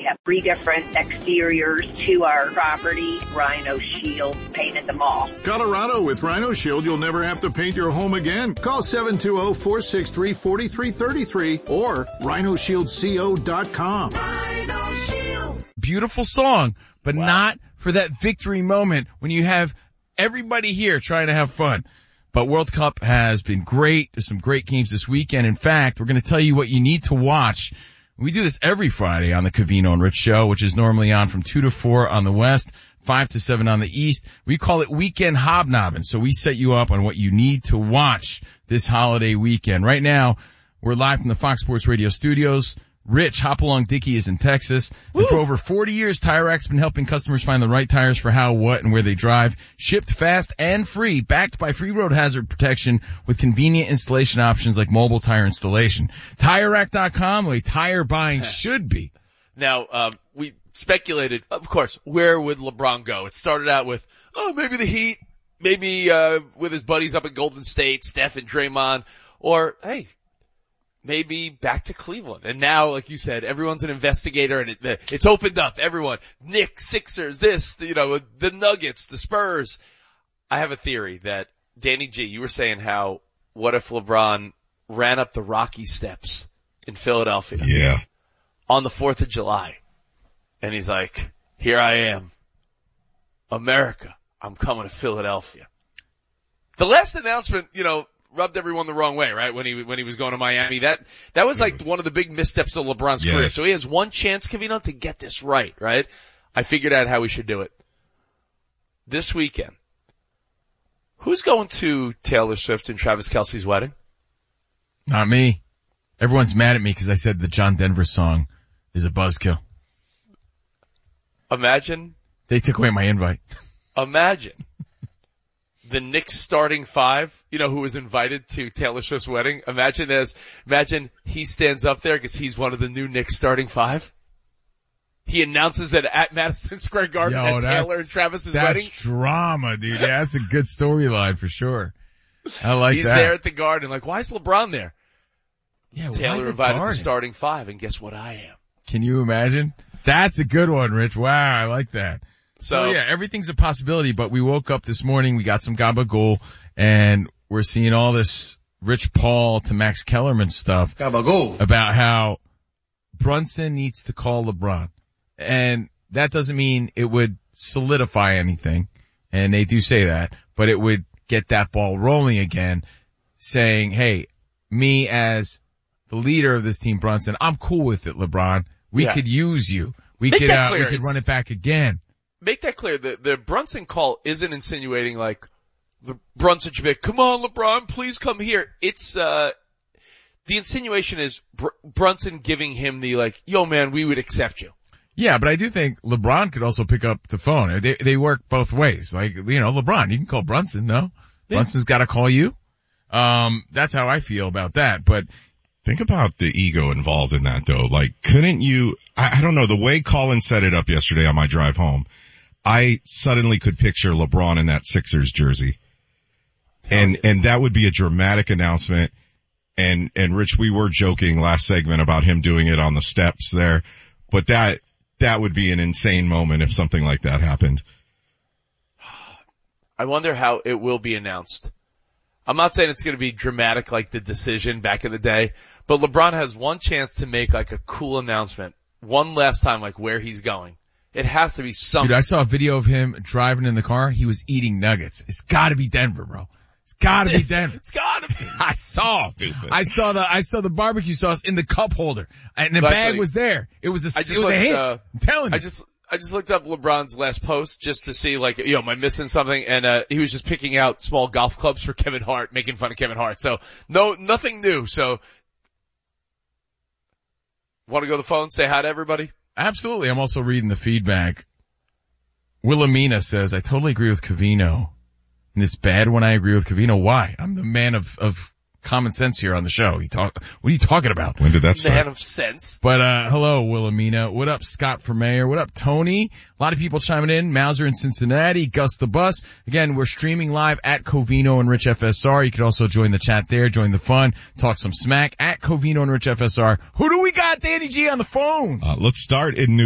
have 3 different exteriors to our property. Rhino Shield painted them all. Colorado, with Rhino Shield, you'll never have to paint your home again. Call 720-463-4333 or rhinoshieldco.com. Rhino Shield. Beautiful song, but not for that victory moment when you have everybody here trying to have fun. But World Cup has been great. There's some great games this weekend. In fact, we're going to tell you what you need to watch. We do this every Friday on the Covino and Rich Show, which is normally on from 2 to 4 on the West, 5 to 7 on the East. We call it Weekend Hobnobbing. So we set you up on what you need to watch this holiday weekend. Right now, we're live from the Fox Sports Radio studios. Rich Hopalong Dickey is in Texas. And for over 40 years, Tire Rack's been helping customers find the right tires for how, what, and where they drive. Shipped fast and free, backed by free road hazard protection with convenient installation options like mobile tire installation. TireRack.com, the way tire buying should be. Now, we speculated, of course, where would LeBron go? It started out with, maybe the Heat, maybe with his buddies up at Golden State, Steph and Draymond, or, hey, maybe back to Cleveland. And now, like you said, everyone's an investigator and it's opened up. Everyone, Knicks, Sixers, the Nuggets, the Spurs. I have a theory that, Danny G, you were saying how, what if LeBron ran up the Rocky steps in Philadelphia? Yeah. On the 4th of July. And he's like, here I am. America, I'm coming to Philadelphia. The last announcement, rubbed everyone the wrong way, right? When he was going to Miami. That was like one of the big missteps of LeBron's career. So he has one chance, Covino, to get this right? I figured out how we should do it. This weekend, who's going to Taylor Swift and Travis Kelce's wedding? Not me. Everyone's mad at me because I said the John Denver song is a buzzkill. Imagine. They took away my invite. Imagine. The Knicks starting 5, who was invited to Taylor Swift's wedding. Imagine he stands up there because he's one of the new Knicks starting 5. He announces it at Madison Square Garden at Taylor and Travis's wedding. That's drama, dude. Yeah, that's a good storyline for sure. I like he's that. He's there at the Garden, like, why is LeBron there? Yeah, Taylor invited the starting 5, and guess what I am? Can you imagine? That's a good one, Rich. Wow, I like that. So yeah, everything's a possibility, but we woke up this morning, we got some gabagool, and we're seeing all this Rich Paul to Max Kellerman stuff about how Brunson needs to call LeBron. And that doesn't mean it would solidify anything, and they do say that, but it would get that ball rolling again, saying, hey, me as the leader of this team, Brunson, I'm cool with it, LeBron. We could use you. We could run it back again. Make that clear. The Brunson call isn't insinuating like the Brunson should be like, come on, LeBron, please come here. It's, the insinuation is Brunson giving him the like, yo man, we would accept you. Yeah, but I do think LeBron could also pick up the phone. They work both ways. Like, LeBron, you can call Brunson, no? Yeah. Brunson's gotta call you. That's how I feel about that, but. Think about the ego involved in that though. Like, couldn't you, I don't know, the way Colin set it up yesterday on my drive home, I suddenly could picture LeBron in that Sixers jersey. And that would be a dramatic announcement. And Rich, we were joking last segment about him doing it on the steps there, but that would be an insane moment if something like that happened. I wonder how it will be announced. I'm not saying it's going to be dramatic like the decision back in the day, but LeBron has one chance to make like a cool announcement one last time, like where he's going. It has to be something. Dude, I saw a video of him driving in the car. He was eating nuggets. It's got to be Denver, bro. It's got to be Denver. It's got to be. I saw the barbecue sauce in the cup holder, and the bag was there. It was a hit. I'm telling you. I just looked up LeBron's last post just to see, like, am I missing something? And he was just picking out small golf clubs for Kevin Hart, making fun of Kevin Hart. So, nothing new. So, want to go to the phone, say hi to everybody? Absolutely. I'm also reading the feedback. Wilhelmina says, I totally agree with Covino. And it's bad when I agree with Covino. Why? I'm the man of common sense here on the show. What are you talking about? When did that start? Man of sense. But, hello, Wilhelmina. What up, Scott for mayor? What up, Tony? A lot of people chiming in. Mauser in Cincinnati. Gus the Bus. Again, we're streaming live at Covino and Rich FSR. You can also join the chat there, join the fun, talk some smack at Covino and Rich FSR. Who do we got, Danny G, on the phone? Let's start in New